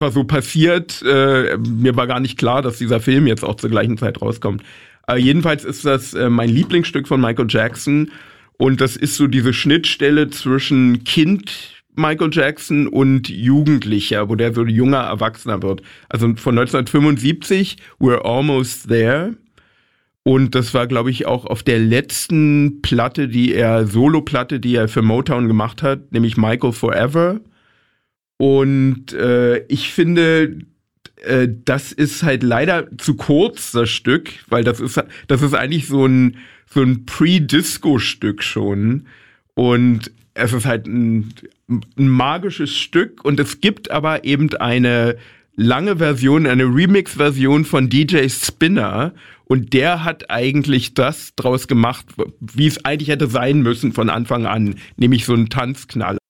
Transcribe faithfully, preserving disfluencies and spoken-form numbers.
war so passiert. Äh, mir war gar nicht klar, dass dieser Film jetzt auch zur gleichen Zeit rauskommt. Äh, jedenfalls ist das äh, mein Lieblingsstück von Michael Jackson. Und das ist so diese Schnittstelle zwischen Kind Michael Jackson und Jugendlicher, wo der so ein junger Erwachsener wird. Also von neunzehnhundertfünfundsiebzig, We're Almost There. Und das war, glaube ich, auch auf der letzten Platte, die er, Solo-Platte, die er für Motown gemacht hat, nämlich Michael Forever. Und äh, ich finde, äh, das ist halt leider zu kurz, das Stück, weil das ist, das ist eigentlich so ein, so ein Pre-Disco-Stück schon. Und es ist halt ein, ein magisches Stück. Und es gibt aber eben eine lange Version, eine Remix-Version von D J Spinner. Und der hat eigentlich das draus gemacht, wie es eigentlich hätte sein müssen von Anfang an, nämlich so ein Tanzknaller.